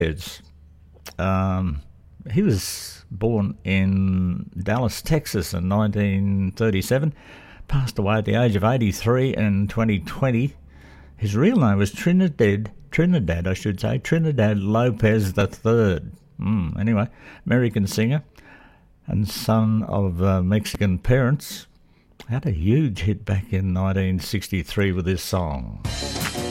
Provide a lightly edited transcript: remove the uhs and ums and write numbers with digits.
Lopez. He was born in Dallas, Texas in 1937, passed away at the age of 83 in 2020. His real name was Trinidad Lopez III. Anyway, American singer and son of Mexican parents. Had a huge hit back in 1963 with this song.